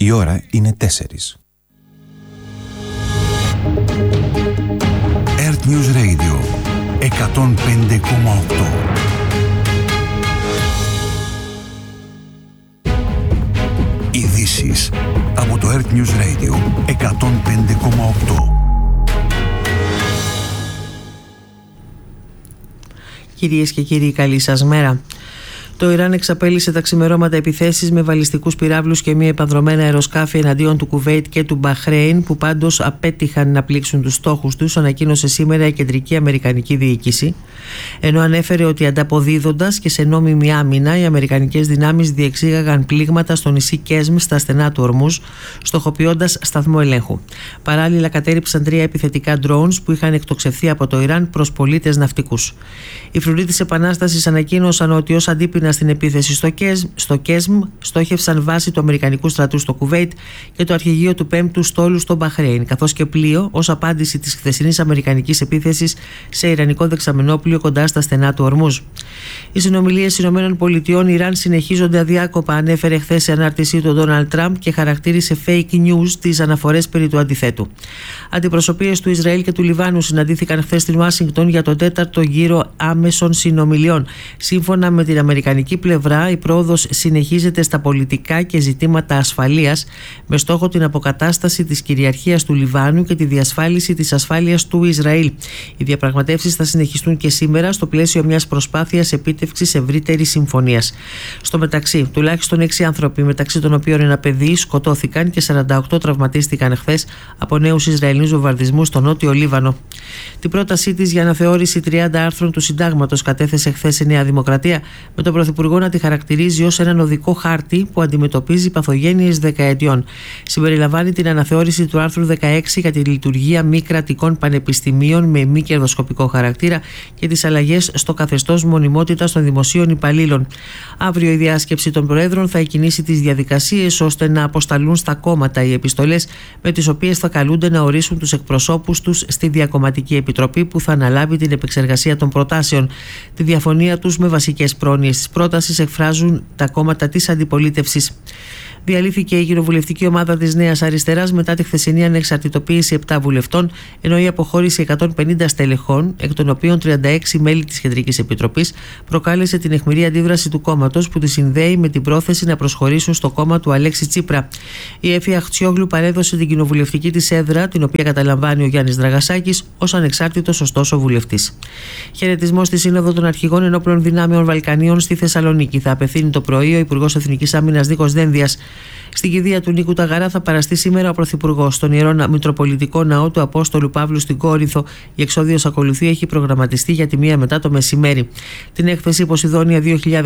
Η ώρα είναι 4. Earth News Radio 105,8. Ειδήσεις από το Earth News Radio 105,8. Κυρίες και κύριοι, καλή σας μέρα. Το Ιράν εξαπέλυσε τα ξημερώματα επιθέσεις με βαλιστικούς πυράβλους και μη επανδρωμένα αεροσκάφη εναντίον του Κουβέιτ και του Μπαχρέιν, που πάντως απέτυχαν να πλήξουν τους στόχους τους, ανακοίνωσε σήμερα η κεντρική αμερικανική διοίκηση, ενώ ανέφερε ότι ανταποδίδοντας και σε νόμιμη άμυνα, οι αμερικανικές δυνάμεις διεξήγαγαν πλήγματα στο νησί Κέσμ στα στενά του Ορμούζ, στοχοποιώντας σταθμό ελέγχου. Παράλληλα, κατέρριψαν 3 επιθετικά drones που είχαν εκτοξευθεί από το Ιράν προς πολίτες ναυτικούς. Οι φρουροί της Επανάστασης ανακοίνωσαν ότι ως αντίπεινα στην επίθεση στο Κέσμ στόχευσαν βάση του Αμερικανικού στρατού στο Κουβέιτ και το αρχηγείο του 5ου στόλου στο Μπαχρέιν, καθώς και πλοίο ως απάντηση της χθεσινής αμερικανικής επίθεσης σε ιρανικό δεξαμενόπλοιο κοντά στα στενά του Ορμούζ. Οι συνομιλίες ΗΠΑ Ιράν συνεχίζονται αδιάκοπα, ανέφερε χθες σε ανάρτησή του Ντόναλντ Τραμπ και χαρακτήρισε fake news τις αναφορές περί του αντιθέτου. Αντιπροσωπείες του Ισραήλ και του Λιβάνου συναντήθηκαν χθες στην Ουάσιγκτον για τον 4ο γύρο άμεσων συνομιλιών. Σύμφωνα με την αμερικανική πλευρά, η πρόοδος συνεχίζεται στα πολιτικά και ζητήματα ασφαλείας, με στόχο την αποκατάσταση της κυριαρχίας του Λιβάνου και τη διασφάλιση της ασφάλειας του Ισραήλ. Οι διαπραγματεύσεις θα συνεχιστούν και σήμερα στο πλαίσιο μιας προσπάθειας επίτευξης ευρύτερης συμφωνίας. Στο μεταξύ, τουλάχιστον 6 άνθρωποι, μεταξύ των οποίων ένα παιδί, σκοτώθηκαν και 48 τραυματίστηκαν χθες από νέους Ισραηλινούς βομβαρδισμούς στο νότιο Λίβανο. Την πρότασή της για αναθεώρηση 30 άρθρων του Συντάγματος κατέθεσε χθες η Νέα Δημοκρατία, με τον Πρωθυπουργό να τη χαρακτηρίζει ως έναν οδικό χάρτη που αντιμετωπίζει παθογένειες δεκαετιών. Συμπεριλαμβάνει την αναθεώρηση του άρθρου 16 για τη λειτουργία μη κρατικών πανεπιστημίων με μη κερδοσκοπικό χαρακτήρα και τις αλλαγές στο καθεστώς μονιμότητας των δημοσίων υπαλλήλων. Αύριο η διάσκεψη των Προέδρων θα εκκινήσει τις διαδικασίες ώστε να αποσταλούν στα κόμματα οι επιστολές με τις οποίες θα καλούνται να ορίσουν τους εκπροσώπους τους στη Διακομματική Επιτροπή που θα αναλάβει την επεξεργασία των προτάσεων. Τη διαφωνία τους με βασικές πρόνοιες της πρότασης εκφράζουν τα κόμματα της αντιπολίτευσης. Διαλύθηκε η κοινοβουλευτική ομάδα της Νέας Αριστεράς μετά τη χθεσινή ανεξαρτητοποίηση 7 βουλευτών, ενώ η αποχώρηση 150 στελεχών, εκ των οποίων 36 μέλη της Κεντρικής Επιτροπής, προκάλεσε την αιχμηρή αντίδραση του κόμματος που τη συνδέει με την πρόθεση να προσχωρήσουν στο κόμμα του Αλέξη Τσίπρα. Η Έφη Αχτσιόγλου παρέδωσε την κοινοβουλευτική της έδρα, την οποία καταλαμβάνει ο Γιάννης Δραγασάκης, ως ανεξάρτητος ωστόσο βουλευτής. Χαιρετισμό στη Σύνοδο των Αρχηγών Ενόπλων Δυνάμεων Βαλκανίων στη Θεσσαλονίκη θα απευθύνει το πρωί ο Υπουργός Εθνικής Άμυνας Νίκος Δένδιας. Στην κηδεία του Νίκου Ταγαρά θα παραστεί σήμερα ο Πρωθυπουργός. Στον Ιερό Μητροπολιτικό Ναό του Απόστολου Παύλου στην Κόρινθο, η εξόδιος ακολουθία έχει προγραμματιστεί για τη 1 μετά το μεσημέρι. Την έκθεση Ποσειδόνια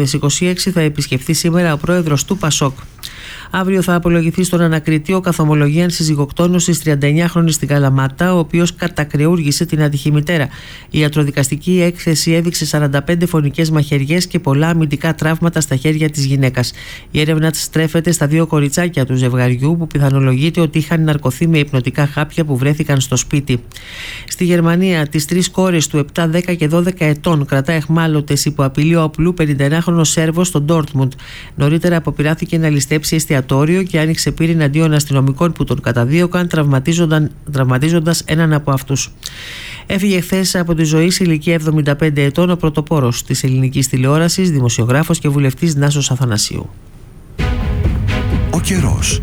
2026 θα επισκεφθεί σήμερα ο πρόεδρος του ΠΑΣΟΚ. Αύριο θα απολογηθεί στον ανακριτή ο καθομολογίαν συζυγοκτόνος της 39χρονης στην Καλαμάτα, ο οποίος κατακρεούργησε την άτυχη μητέρα. Η ιατροδικαστική έκθεση έδειξε 45 φωνικές μαχαιριές και πολλά αμυντικά τραύματα στα χέρια της γυναίκας. Η έρευνα στρέφεται στα 2 κοριτσάκια του ζευγαριού, που πιθανολογείται ότι είχαν ναρκωθεί με υπνοτικά χάπια που βρέθηκαν στο σπίτι. Στη Γερμανία, τις 3 κόρες του 7, 10 και 12 ετών κρατά εχμάλωτες υπό απειλή όπλου 51χρονο Σέρβος στο Ντόρτμουντ. Νωρίτερα αποπειράθηκε να ληστέψει εστιατόριο και άνοιξε πύρη εναντίον αστυνομικών που τον καταδίωκαν, τραυματίζοντας έναν από αυτούς. Έφυγε χθες από τη ζωή σε ηλικία 75 ετών ο πρωτοπόρος της ελληνικής τηλεόρασης, δημοσιογράφος και βουλευτής Νάσος Αθανασίου. Ο καιρός.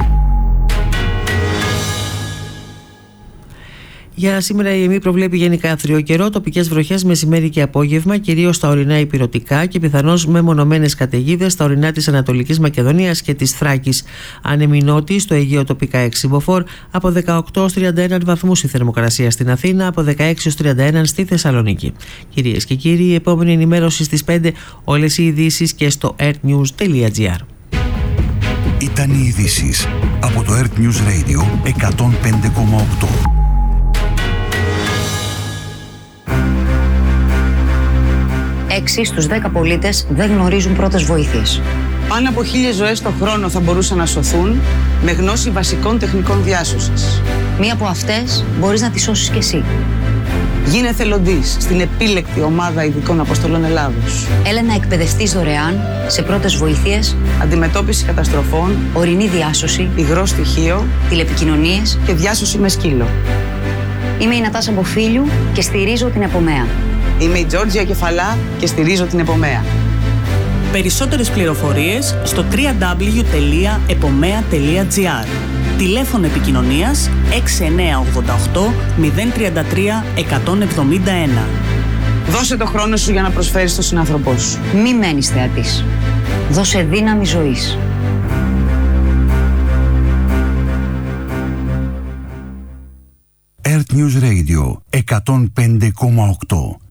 Για σήμερα η ΕΜΗ προβλέπει γενικά άθριο καιρό, τοπικές βροχές μεσημέρι και απόγευμα, κυρίως στα ορεινά ηπειρωτικά και πιθανώς μεμονωμένες καταιγίδες στα ορεινά της Ανατολικής Μακεδονίας και της Θράκης. Άνεμοι νότιοι στο Αιγαίο τοπικά 6 μποφόρ, από 18 ως 31 βαθμούς η θερμοκρασία στην Αθήνα, από 16 ως 31 στη Θεσσαλονίκη. Κυρίες και κύριοι, η επόμενη ενημέρωση στις 5, όλες οι ειδήσεις και στο earthnews.gr. Ήταν οι ειδήσεις από το Earth News Radio 105,8. 6 στους 10 πολίτες δεν γνωρίζουν πρώτες βοήθειες. Πάνω από 1.000 ζωές το χρόνο θα μπορούσαν να σωθούν με γνώση βασικών τεχνικών διάσωσης. Μία από αυτές μπορείς να τη σώσεις κι εσύ. Γίνε εθελοντής στην επίλεκτη ομάδα ειδικών αποστολών Ελλάδος. Έλα να εκπαιδευτείς δωρεάν σε πρώτες βοήθειες, Αντιμετώπιση καταστροφών, ορεινή διάσωση, υγρό στοιχείο τηλεπικοινωνίες. και διάσωση με σκύλο. Είμαι η Νατάσα Μποφίλιου και στηρίζω την Επομέα. Είμαι η Τζόρτζια Κεφαλά και στηρίζω την Επομέα. Περισσότερες πληροφορίες στο www.epomea.gr. Τηλέφωνο επικοινωνίας 6988 033 171. Δώσε το χρόνο σου για να προσφέρεις στον συνάνθρωπό σου. Μη μένεις θεατής. Δώσε δύναμη ζωής. Earth News Radio 105,8.